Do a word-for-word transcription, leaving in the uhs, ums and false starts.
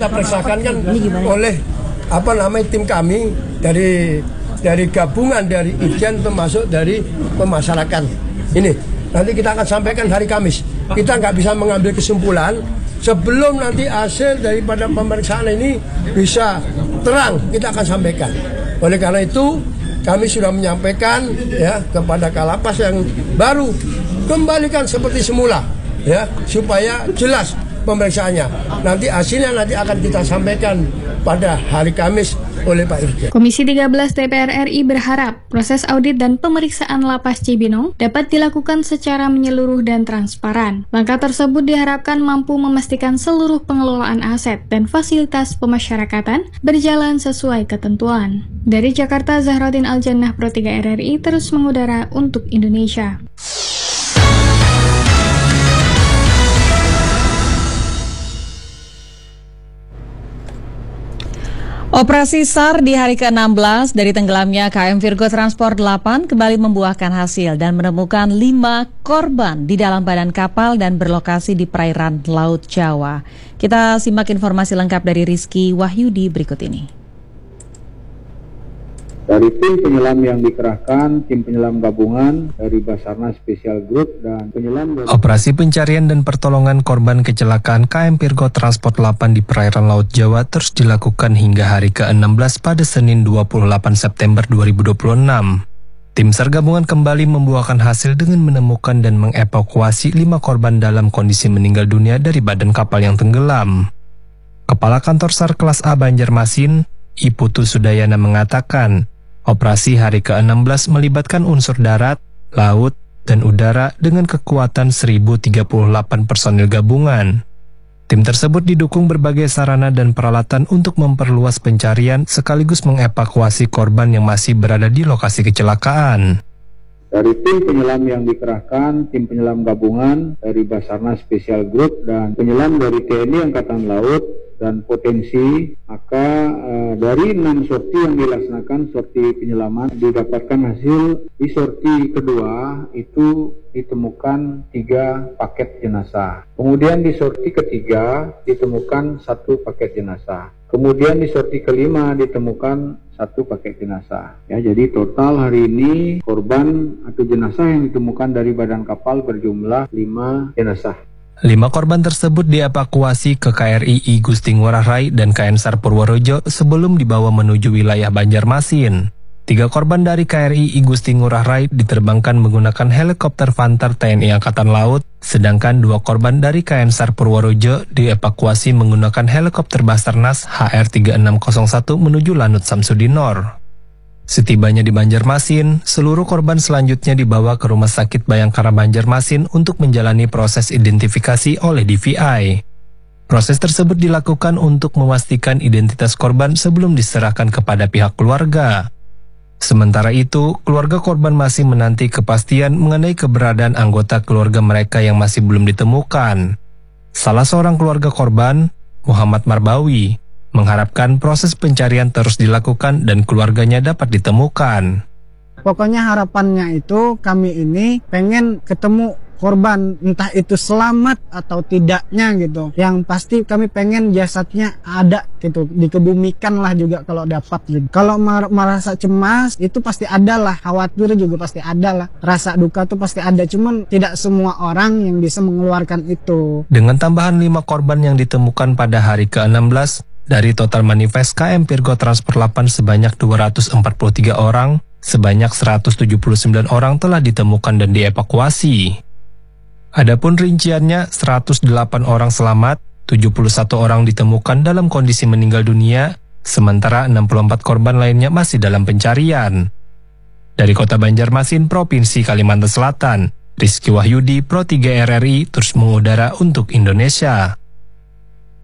Kita periksakan kan oleh apa namanya tim kami dari dari gabungan dari Itjen termasuk dari pemasyarakat. Ini nanti kita akan sampaikan hari Kamis. Kita nggak bisa mengambil kesimpulan sebelum nanti hasil daripada pemeriksaan ini bisa terang, kita akan sampaikan. Oleh karena itu kami sudah menyampaikan ya kepada Kalapas yang baru kembalikan seperti semula ya supaya jelas pemeriksaannya. Nanti hasilnya nanti akan kita sampaikan pada hari Kamis oleh Pak Irjen. Komisi tiga belas D P R R I berharap proses audit dan pemeriksaan Lapas Cibinong dapat dilakukan secara menyeluruh dan transparan. Langkah tersebut diharapkan mampu memastikan seluruh pengelolaan aset dan fasilitas pemasyarakatan berjalan sesuai ketentuan. Dari Jakarta, Zahraudin Aljannah, Pro tiga R R I terus mengudara untuk Indonesia. Operasi SAR di hari ke enam belas dari tenggelamnya K M Virgo Transport delapan kembali membuahkan hasil dan menemukan lima korban di dalam badan kapal dan berlokasi di perairan Laut Jawa. Kita simak informasi lengkap dari Rizky Wahyudi berikut ini. Dari tim penyelam yang dikerahkan, tim penyelam gabungan dari Basarnas Special Group dan penyelam dari... Operasi pencarian dan pertolongan korban kecelakaan K M Virgo Transport delapan di perairan Laut Jawa terus dilakukan hingga hari ke enam belas pada Senin dua puluh delapan September dua ribu dua puluh enam. Tim SAR gabungan kembali membuahkan hasil dengan menemukan dan mengevakuasi lima korban dalam kondisi meninggal dunia dari badan kapal yang tenggelam. Kepala Kantor SAR Kelas A Banjarmasin, I Putu Sudayana mengatakan, operasi hari ke enam belas melibatkan unsur darat, laut, dan udara dengan kekuatan seribu tiga puluh delapan personil gabungan. Tim tersebut didukung berbagai sarana dan peralatan untuk memperluas pencarian sekaligus mengevakuasi korban yang masih berada di lokasi kecelakaan. Dari tim penyelam yang dikerahkan, tim penyelam gabungan dari Basarnas Special Group dan penyelam dari T N I Angkatan Laut dan potensi, maka uh, dari enam sorti yang dilaksanakan, sorti penyelaman, didapatkan hasil di sorti kedua itu ditemukan tiga paket jenazah. Kemudian di sorti ketiga ditemukan satu paket jenazah. Kemudian di sorti kelima ditemukan satu paket jenazah. Ya, jadi total hari ini korban atau jenazah yang ditemukan dari badan kapal berjumlah lima jenazah. Lima korban tersebut dievakuasi ke K R I I Gusti Ngurah Rai dan K N SAR Purworejo sebelum dibawa menuju wilayah Banjarmasin. Tiga korban dari K R I I Gusti Ngurah Rai diterbangkan menggunakan helikopter Vantar T N I Angkatan Laut, sedangkan dua korban dari K N SAR Purworejo dievakuasi menggunakan helikopter Basarnas H R tiga enam nol satu menuju Lanut Samsudinor. Setibanya di Banjarmasin, seluruh korban selanjutnya dibawa ke Rumah Sakit Bayangkara Banjarmasin untuk menjalani proses identifikasi oleh D V I. Proses tersebut dilakukan untuk memastikan identitas korban sebelum diserahkan kepada pihak keluarga. Sementara itu, keluarga korban masih menanti kepastian mengenai keberadaan anggota keluarga mereka yang masih belum ditemukan. Salah seorang keluarga korban, Muhammad Marbawi, mengharapkan proses pencarian terus dilakukan dan keluarganya dapat ditemukan. Pokoknya harapannya itu kami ini pengen ketemu korban, entah itu selamat atau tidaknya gitu. Yang pasti kami pengen jasadnya ada gitu, dikebumikan lah juga kalau dapat gitu. Kalau mer merasa cemas itu pasti ada lah, khawatir juga pasti ada lah, rasa duka tuh pasti ada, cuman tidak semua orang yang bisa mengeluarkan itu. Dengan tambahan lima korban yang ditemukan pada hari ke enam belas, dari total manifest K M Virgo Transport delapan sebanyak dua ratus empat puluh tiga orang, sebanyak seratus tujuh puluh sembilan orang telah ditemukan dan dievakuasi. Adapun rinciannya, seratus delapan orang selamat, tujuh puluh satu orang ditemukan dalam kondisi meninggal dunia, sementara enam puluh empat korban lainnya masih dalam pencarian. Dari Kota Banjarmasin, Provinsi Kalimantan Selatan, Rizky Wahyudi, Pro tiga R R I, terus mengudara untuk Indonesia.